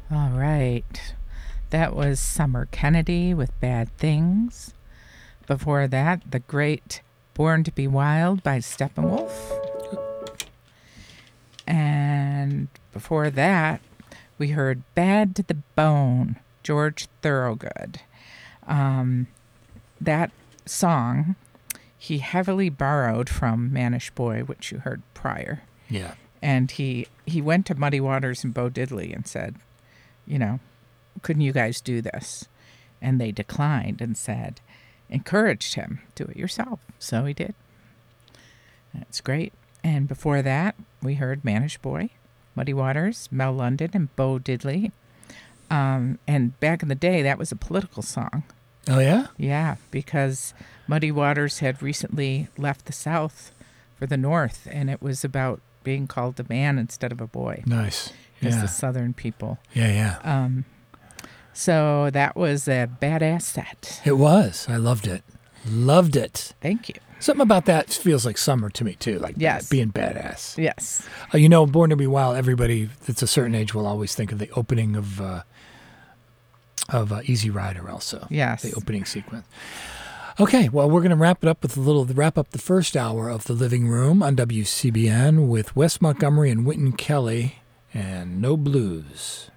All right. That was Summer Kennedy with Bad Things. Before that, the great Born to Be Wild by Steppenwolf. And before that, we heard Bad to the Bone, George Thorogood. That song he heavily borrowed from Mannish Boy, which you heard prior. Yeah. And he went to Muddy Waters and Bo Diddley and said, couldn't you guys do this? And they declined and said, encouraged him, do it yourself. So he did. That's great. And before that, we heard Mannish Boy, Muddy Waters, Mel London, and Bo Diddley. And back in the day, that was a political song. Oh, yeah? Yeah, because Muddy Waters had recently left the South for the North, and it was about being called a man instead of a boy. Nice. As Yeah. the Southern people. Yeah. So that was a badass set. It was. I loved it. Loved it. Thank you. Something about that feels like summer to me, too. Like Yes. being badass. Yes. Born to Be Wild, everybody that's a certain age will always think of the opening of Easy Rider also. Yes. The opening sequence. Okay, well, we're going to wrap it up with wrap up the first hour of The Living Room on WCBN with Wes Montgomery and Wynton Kelly and No Blues.